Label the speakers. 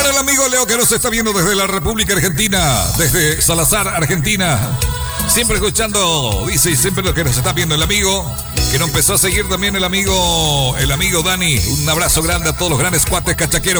Speaker 1: Para el amigo Leo que nos está viendo desde la República Argentina, desde Salazar, Argentina. Siempre escuchando, dice, siempre lo que nos está viendo el amigo, que nos empezó a seguir también el amigo Dani. Un abrazo grande a todos los grandes cuates cachaqueros.